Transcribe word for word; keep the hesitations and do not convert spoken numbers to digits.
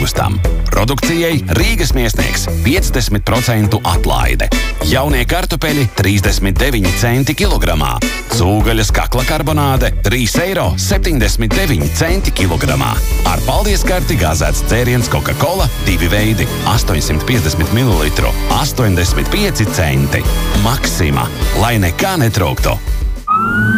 augustam. Produkcijai Rīgas Miesnieks piecdesmit procentu atlaide. Jaunie kartupeļi trīsdesmit deviņi centi kilogramā. Cūgaļas kakla karbonāde trīs eiro septiņdesmit deviņi centi kilogramā. Ar paldies karti gāzēts dzēriens Coca-Cola divi veidi astoņsimt piecdesmit mililitru astoņdesmit pieci centi. Maxima, lai nekā netrūktu.